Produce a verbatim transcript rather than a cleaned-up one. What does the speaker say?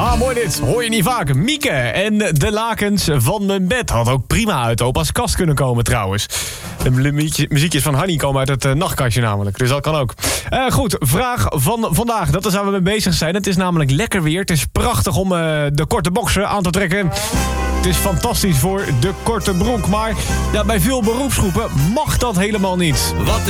Ah, mooi dit. Hoor je niet vaak. Mieke en de lakens van mijn bed. Had ook prima uit opa's kast kunnen komen trouwens. De muziekjes van Hanny komen uit het uh, nachtkastje namelijk. Dus dat kan ook. Uh, goed, vraag van vandaag. Dat is waar we mee bezig zijn. Het is namelijk lekker weer. Het is prachtig om uh, de korte boksen aan te trekken. Het is fantastisch voor de korte broek. Maar ja, bij veel beroepsgroepen mag dat helemaal niet. Wat